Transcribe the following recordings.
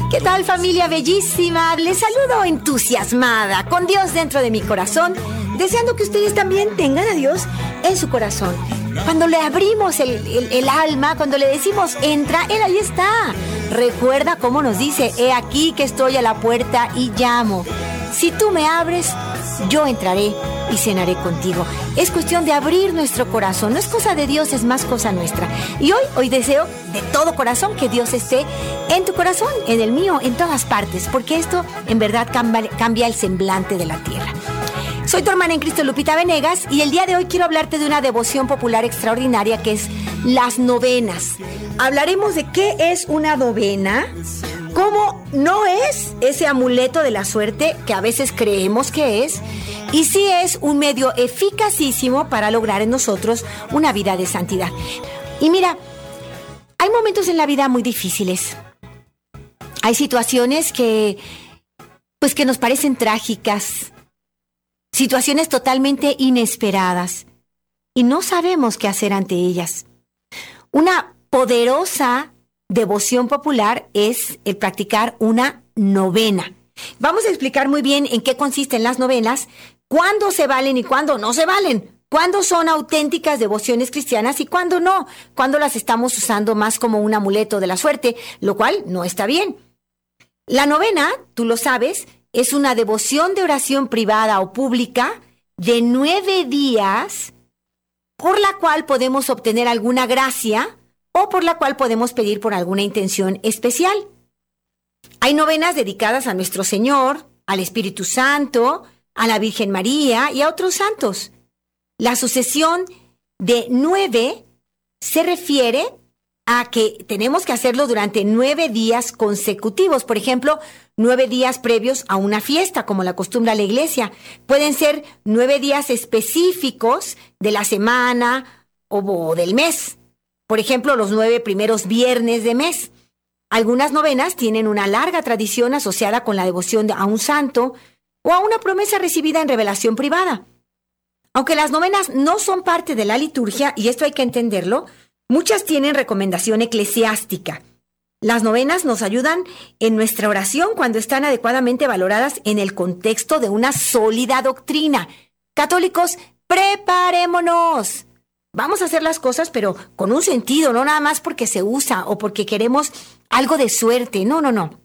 ¿Qué tal, familia bellísima? Les saludo entusiasmada, con Dios dentro de mi corazón, deseando que ustedes también tengan a Dios en su corazón. Cuando le abrimos el alma, cuando le decimos entra, Él ahí está. Recuerda cómo nos dice: he aquí que estoy a la puerta y llamo. Si tú me abres, yo entraré y cenaré contigo. Es cuestión de abrir nuestro corazón. No es cosa de Dios, es más cosa nuestra. Y hoy deseo de todo corazón que Dios esté en tu corazón, en el mío, en todas partes, porque esto en verdad cambia el semblante de la tierra. Soy tu hermana en Cristo, Lupita Venegas, y el día de hoy quiero hablarte de una devoción popular extraordinaria que es las novenas. Hablaremos de qué es una novena, cómo no es ese amuleto de la suerte que a veces creemos que es, y sí es un medio eficacísimo para lograr en nosotros una vida de santidad. Y mira, hay momentos en la vida muy difíciles. Hay situaciones que nos parecen trágicas, situaciones totalmente inesperadas, y no sabemos qué hacer ante ellas. Una poderosa devoción popular es el practicar una novena. Vamos a explicar muy bien en qué consisten las novenas, cuándo se valen y cuándo no se valen, cuándo son auténticas devociones cristianas y cuándo no, cuándo las estamos usando más como un amuleto de la suerte, lo cual no está bien. La novena, tú lo sabes, es una devoción de oración privada o pública de 9 días por la cual podemos obtener alguna gracia o por la cual podemos pedir por alguna intención especial. Hay novenas dedicadas a nuestro Señor, al Espíritu Santo, a la Virgen María y a otros santos. La sucesión de 9 se refiere a que tenemos que hacerlo durante 9 días consecutivos. Por ejemplo, 9 días previos a una fiesta, como la acostumbra la iglesia. Pueden ser 9 días específicos de la semana o del mes. Por ejemplo, los 9 primeros viernes de mes. Algunas novenas tienen una larga tradición asociada con la devoción a un santo o a una promesa recibida en revelación privada. Aunque las novenas no son parte de la liturgia, y esto hay que entenderlo, muchas tienen recomendación eclesiástica. Las novenas nos ayudan en nuestra oración cuando están adecuadamente valoradas en el contexto de una sólida doctrina. Católicos, preparémonos. Vamos a hacer las cosas, pero con un sentido, no nada más porque se usa o porque queremos algo de suerte. No.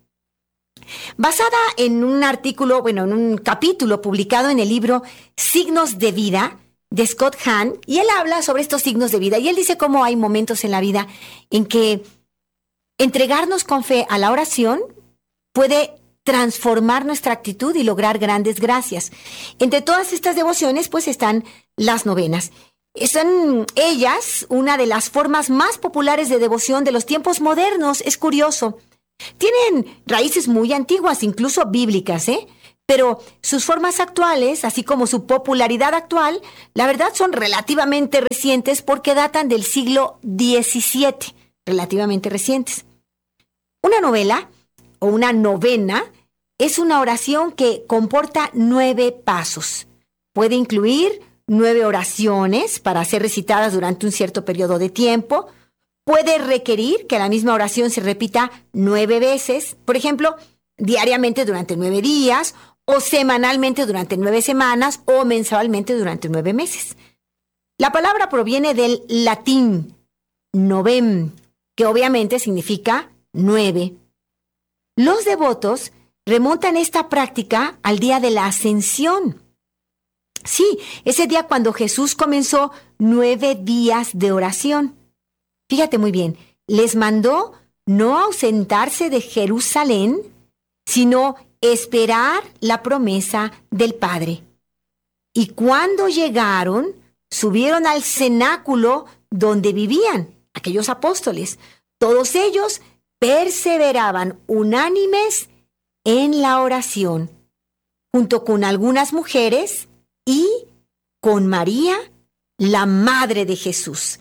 Basada en un artículo, en un capítulo publicado en el libro Signos de Vida, de Scott Hahn, y él habla sobre estos signos de vida, y él dice cómo hay momentos en la vida en que entregarnos con fe a la oración puede transformar nuestra actitud y lograr grandes gracias. Entre todas estas devociones, están las novenas. Son ellas una de las formas más populares de devoción de los tiempos modernos. Es curioso. Tienen raíces muy antiguas, incluso bíblicas, pero sus formas actuales, así como su popularidad actual, la verdad son relativamente recientes porque datan del siglo XVII, relativamente recientes. Una novela o una novena es una oración que comporta 9 pasos. Puede incluir 9 oraciones para ser recitadas durante un cierto periodo de tiempo. Puede requerir que la misma oración se repita 9 veces, por ejemplo, diariamente durante 9 días, o semanalmente durante 9 semanas, o mensualmente durante 9 meses. La palabra proviene del latín novem, que obviamente significa 9. Los devotos remontan esta práctica al día de la Ascensión. Sí, ese día cuando Jesús comenzó 9 días de oración. Fíjate muy bien, les mandó no ausentarse de Jerusalén, sino esperar la promesa del Padre. Y cuando llegaron, subieron al cenáculo donde vivían aquellos apóstoles. Todos ellos perseveraban unánimes en la oración, junto con algunas mujeres y con María, la madre de Jesús.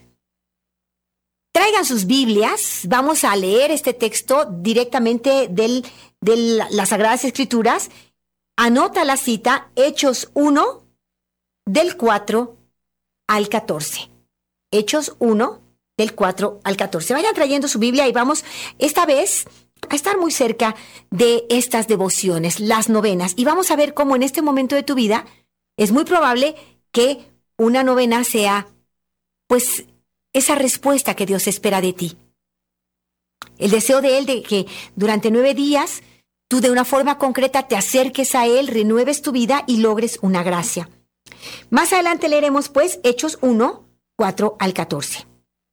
Traigan sus Biblias, vamos a leer este texto directamente de las Sagradas Escrituras. Anota la cita, Hechos 1, del 4 al 14. Hechos 1, del 4 al 14. Vayan trayendo su Biblia y vamos esta vez a estar muy cerca de estas devociones, las novenas. Y vamos a ver cómo en este momento de tu vida es muy probable que una novena sea, pues, esa respuesta que Dios espera de ti. El deseo de Él de que durante 9 días tú de una forma concreta te acerques a Él, renueves tu vida y logres una gracia. Más adelante leeremos, pues, Hechos 1, 4 al 14.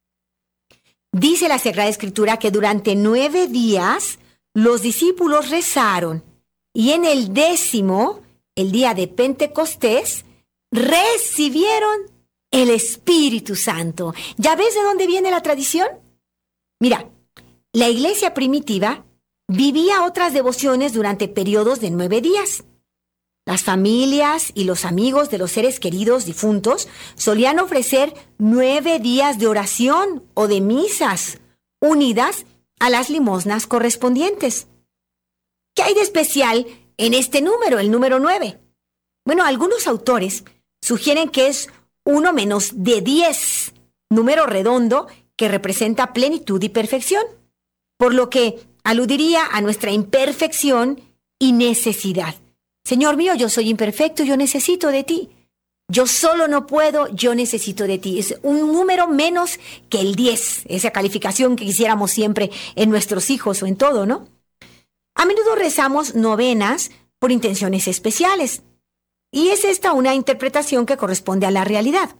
Dice la Sagrada Escritura que durante 9 días los discípulos rezaron y en el 10º, el día de Pentecostés, recibieron el Espíritu Santo. ¿Ya ves de dónde viene la tradición? Mira, la iglesia primitiva vivía otras devociones durante periodos de 9 días. Las familias y los amigos de los seres queridos difuntos solían ofrecer 9 días de oración o de misas, unidas a las limosnas correspondientes. ¿Qué hay de especial en este número, el número 9? Bueno, algunos autores sugieren que es 1 menos de 10, número redondo que representa plenitud y perfección, por lo que aludiría a nuestra imperfección y necesidad. Señor mío, yo soy imperfecto, yo necesito de ti. Yo solo no puedo, yo necesito de ti. Es un número menos que el 10, esa calificación que quisiéramos siempre en nuestros hijos o en todo, ¿no? A menudo rezamos novenas por intenciones especiales. Y es esta una interpretación que corresponde a la realidad.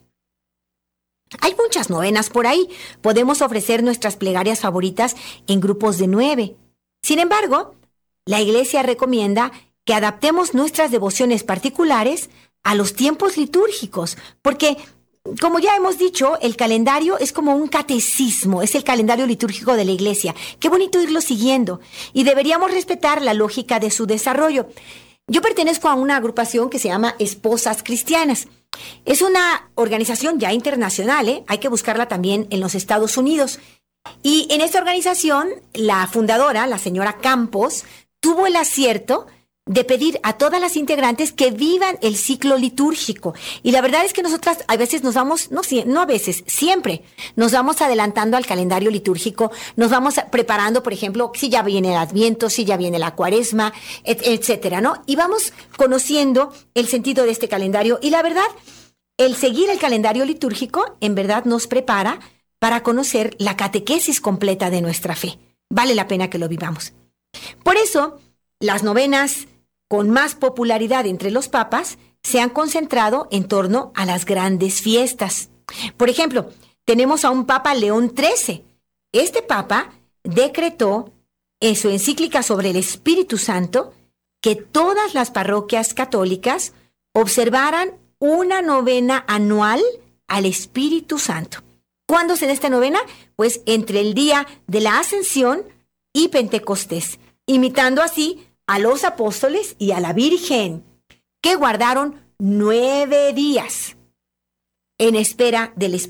Hay muchas novenas por ahí. Podemos ofrecer nuestras plegarias favoritas en grupos de 9. Sin embargo, la Iglesia recomienda que adaptemos nuestras devociones particulares a los tiempos litúrgicos, porque, como ya hemos dicho, el calendario es como un catecismo, es el calendario litúrgico de la Iglesia. Qué bonito irlo siguiendo, y deberíamos respetar la lógica de su desarrollo. Yo pertenezco a una agrupación que se llama Esposas Cristianas. Es una organización ya internacional, hay que buscarla también en los Estados Unidos. Y en esta organización, la fundadora, la señora Campos, tuvo el acierto de pedir a todas las integrantes que vivan el ciclo litúrgico. Y la verdad es que nosotras a veces nos vamos, no a veces, siempre nos vamos adelantando al calendario litúrgico, nos vamos preparando, por ejemplo, si ya viene el Adviento, si ya viene la Cuaresma, etcétera, ¿no? Y vamos conociendo el sentido de este calendario. Y la verdad, el seguir el calendario litúrgico, en verdad nos prepara para conocer la catequesis completa de nuestra fe. Vale la pena que lo vivamos. Por eso, las novenas con más popularidad entre los papas se han concentrado en torno a las grandes fiestas. Por ejemplo, tenemos a un Papa León XIII. Este Papa decretó en su encíclica sobre el Espíritu Santo que todas las parroquias católicas observaran una novena anual al Espíritu Santo. ¿Cuándo se da esta novena? Pues entre el día de la Ascensión y Pentecostés, imitando así a los apóstoles y a la Virgen, que guardaron 9 días en espera del Espíritu.